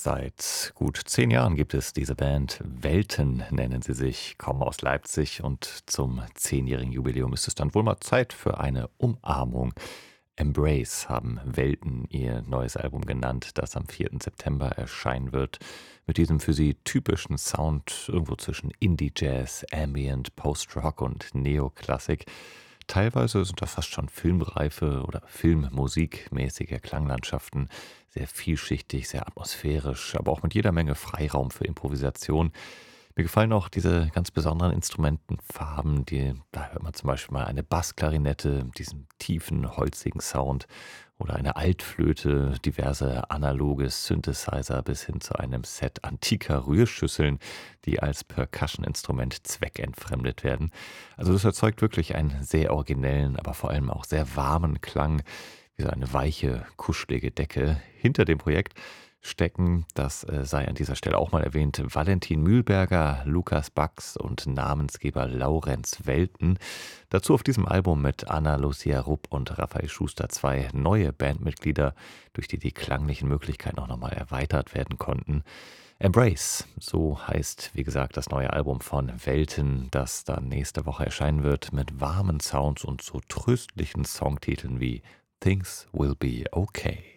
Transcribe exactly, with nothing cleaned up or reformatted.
Seit gut zehn Jahren gibt es diese Band. Welten nennen sie sich, kommen aus Leipzig und zum zehnjährigen Jubiläum ist es dann wohl mal Zeit für eine Umarmung. Embrace haben Welten ihr neues Album genannt, das am vierten September erscheinen wird. Mit diesem für sie typischen Sound irgendwo zwischen Indie-Jazz, Ambient, Post-Rock und Neoklassik. Teilweise sind das fast schon filmreife oder filmmusikmäßige Klanglandschaften, sehr vielschichtig, sehr atmosphärisch, aber auch mit jeder Menge Freiraum für Improvisation. Mir gefallen auch diese ganz besonderen Instrumentenfarben, die, da hört man zum Beispiel mal eine Bassklarinette, diesen tiefen, holzigen Sound oder eine Altflöte, diverse analoge Synthesizer bis hin zu einem Set antiker Rührschüsseln, die als Percussion-Instrument zweckentfremdet werden. Also das erzeugt wirklich einen sehr originellen, aber vor allem auch sehr warmen Klang, wie so eine weiche, kuschelige Decke. Hinter dem Projekt stecken, das äh, sei an dieser Stelle auch mal erwähnt, Valentin Mühlberger, Lukas Bax und Namensgeber Laurenz Welten. Dazu auf diesem Album mit Anna Lucia Rupp und Raphael Schuster zwei neue Bandmitglieder, durch die die klanglichen Möglichkeiten auch nochmal erweitert werden konnten. Embrace, so heißt, wie gesagt, das neue Album von Welten, das dann nächste Woche erscheinen wird, mit warmen Sounds und so tröstlichen Songtiteln wie Things Will Be Okay.